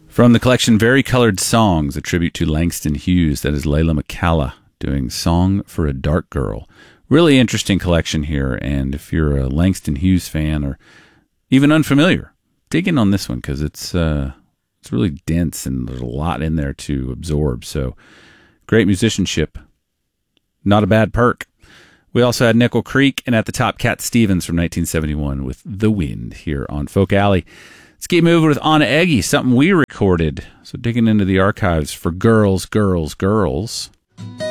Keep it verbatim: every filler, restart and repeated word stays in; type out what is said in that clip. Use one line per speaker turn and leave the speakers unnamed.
From the collection Very Colored Songs, a tribute to Langston Hughes, that is Layla McCalla doing Song for a Dark Girl. Really interesting collection here, and if you're a Langston Hughes fan or even unfamiliar, dig in on this one because it's uh, it's really dense and there's a lot in there to absorb. So great musicianship, not a bad perk. We also had Nickel Creek and at the top Cat Stevens from nineteen seventy-one with The Wind here on Folk Alley. Let's keep moving with Anna Eggy, something we recorded. So digging into the archives for Girls, Girls, Girls.